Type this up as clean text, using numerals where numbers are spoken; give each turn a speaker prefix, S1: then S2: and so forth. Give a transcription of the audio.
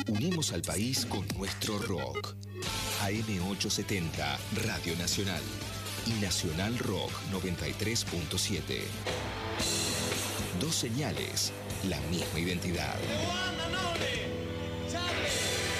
S1: Unimos al país con nuestro rock. AM870, Radio Nacional. Y Nacional Rock 93.7. Dos señales, la misma identidad.
S2: The one and only Charlie.